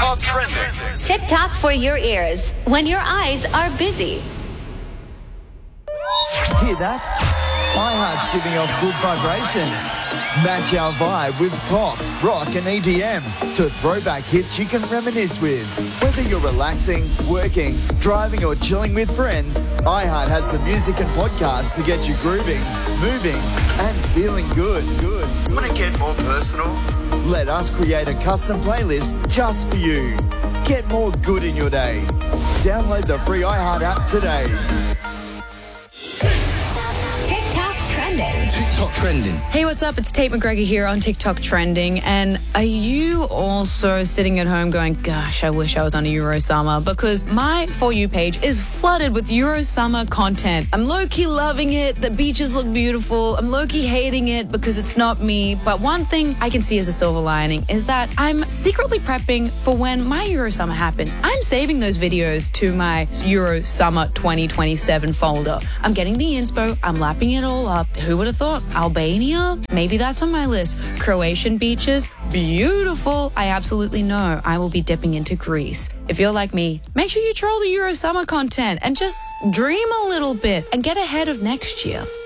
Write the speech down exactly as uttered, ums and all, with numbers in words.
TikTok trending. TikTok for your ears when your eyes are busy. Hear that? iHeart's giving off good vibrations. Match our vibe with pop, rock and E D M to throwback hits you can reminisce with. Whether you're relaxing, working, driving or chilling with friends, iHeart has the music and podcasts to get you grooving, moving and feeling good. Good. Want to get more personal? Let us create a custom playlist just for you. Get more good in your day. Download the free iHeart app today. TikTok trending. TikTok trending. Hey, what's up? It's Tate McGregor here on TikTok Trending. And are you also sitting at home going, gosh, I wish I was on a Eurosummer? Because my For You page is flooded with Eurosummer content. I'm low-key loving it. The beaches look beautiful. I'm low-key hating it because it's not me. But one thing I can see as a silver lining is that I'm secretly prepping for when my Eurosummer happens. I'm saving those videos to my Eurosummer twenty twenty-seven folder. I'm getting the inspo. I'm lapping it all up. Who would have thought? Albania? Maybe that's on my list. Croatian beaches? Beautiful. I absolutely know I will be dipping into Greece. If you're like me, make sure you troll the Eurosummer content and just dream a little bit and get ahead of next year.